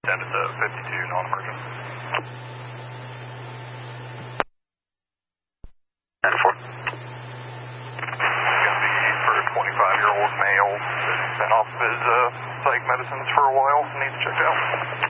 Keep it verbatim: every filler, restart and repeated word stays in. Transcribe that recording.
Down to the fifty-two, non-emergent. And four. It's going to be for a twenty-five-year-old male that's been off his uh, psych medicines for a while and needs checked out.